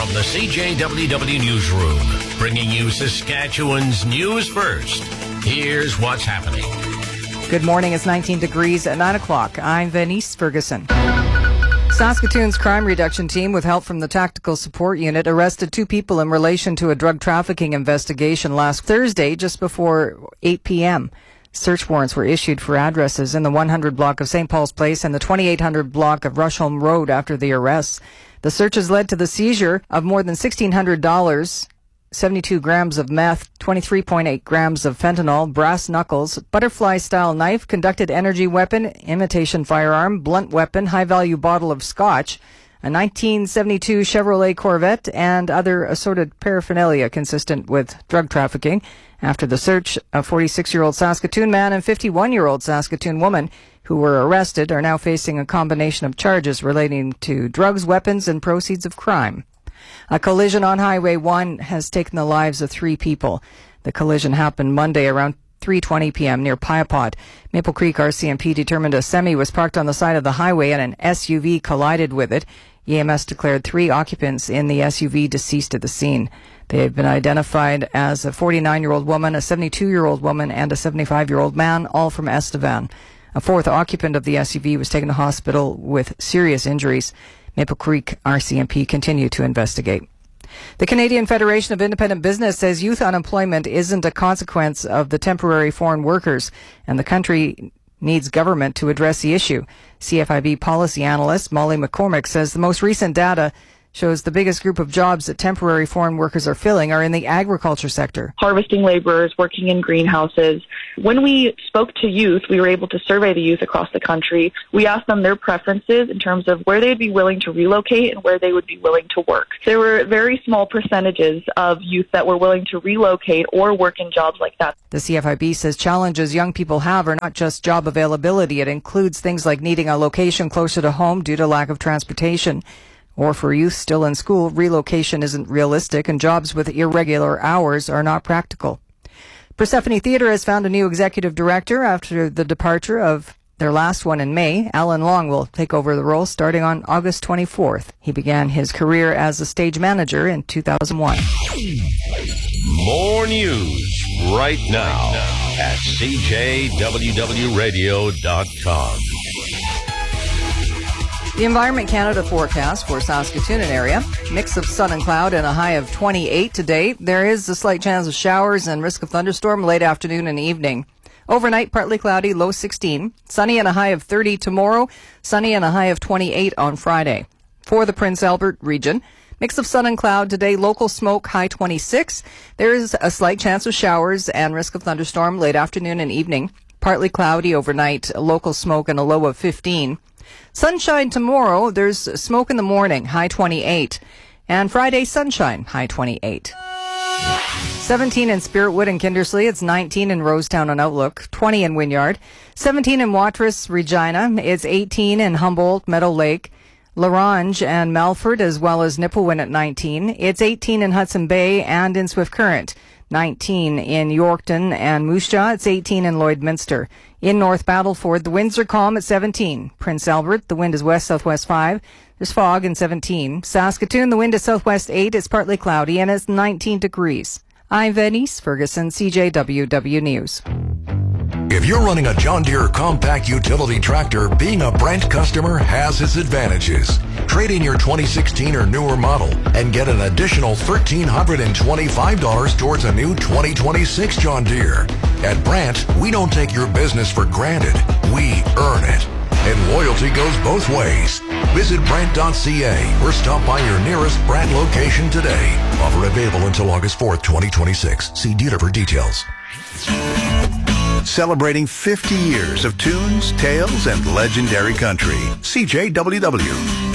From the CJWW Newsroom, bringing you Saskatchewan's news first. Here's what's happening. Good morning. It's 19 degrees at 9 o'clock. I'm Venice Ferguson. Saskatoon's crime reduction team, with help from the Tactical Support Unit, arrested 2 people in relation to a drug trafficking investigation last Thursday just before 8 p.m. Search warrants were issued for addresses in the 100 block of St. Paul's Place and the 2800 block of Rushholm Road after the arrests. The searches led to the seizure of more than $1,600, 72 grams of meth, 23.8 grams of fentanyl, brass knuckles, butterfly-style knife, conducted energy weapon, imitation firearm, blunt weapon, high-value bottle of scotch, a 1972 Chevrolet Corvette, and other assorted paraphernalia consistent with drug trafficking. After the search, a 46-year-old Saskatoon man and 51-year-old Saskatoon woman who were arrested are now facing a combination of charges relating to drugs, weapons, and proceeds of crime. A collision on Highway 1 has taken the lives of 3 people. The collision happened Monday around 3:20 p.m. near Piapot. Maple Creek RCMP determined a semi was parked on the side of the highway and an SUV collided with it. EMS declared 3 occupants in the SUV deceased at the scene. They have been identified as a 49-year-old woman, a 72-year-old woman, and a 75-year-old man, all from Estevan. A 4th occupant of the SUV was taken to hospital with serious injuries. Maple Creek RCMP continue to investigate. The Canadian Federation of Independent Business says youth unemployment isn't a consequence of the temporary foreign workers, and the country needs government to address the issue. CFIB policy analyst Molly McCormick says the most recent data shows the biggest group of jobs that temporary foreign workers are filling are in the agriculture sector. Harvesting laborers, working in greenhouses. When we spoke to youth, we were able to survey the youth across the country. We asked them their preferences in terms of where they'd be willing to relocate and where they would be willing to work. There were very small percentages of youth that were willing to relocate or work in jobs like that. The CFIB says challenges young people have are not just job availability. It includes things like needing a location closer to home due to lack of transportation. Or for youth still in school, relocation isn't realistic and jobs with irregular hours are not practical. Persephone Theatre has found a new executive director after the departure of their last one in May. Alan Long will take over the role starting on August 24th. He began his career as a stage manager in 2001. More news right now at CJWWRadio.com. The Environment Canada forecast for Saskatoon and area. Mix of sun and cloud and a high of 28 today. There is a slight chance of showers and risk of thunderstorm late afternoon and evening. Overnight, partly cloudy, low 16. Sunny and a high of 30 tomorrow. Sunny and a high of 28 on Friday. For the Prince Albert region, mix of sun and cloud today, local smoke, high 26. There is a slight chance of showers and risk of thunderstorm late afternoon and evening. Partly cloudy overnight, local smoke and a low of 15. Sunshine tomorrow. There's smoke in the morning, high 28. And Friday, sunshine, high 28. 17 in Spiritwood and Kindersley. It's 19 in Rosetown on Outlook. 20 in Wynyard. 17 in Watrous, Regina. It's 18 in Humboldt, Meadow Lake. Larange and Melford, as well as Nipawin at 19. It's 18 in Hudson Bay and in Swift Current. 19 in Yorkton and Moose Jaw. It's 18 in Lloydminster. In North Battleford, the winds are calm at 17. Prince Albert, the wind is west-southwest 5. There's fog in 17. Saskatoon, the wind is southwest 8. It's partly cloudy and it's 19 degrees. I'm Venice Ferguson, CJWW News. If you're running a John Deere compact utility tractor, being a Brent customer has its advantages. Trade in your 2016 or newer model and get an additional $1,325 towards a new 2026 John Deere. At Brent, we don't take your business for granted. We earn it. And loyalty goes both ways. Visit Brent.ca or stop by your nearest Brent location today. Offer available until August 4th, 2026. See dealer for details. Celebrating 50 years of tunes, tales, and legendary country. CJWW.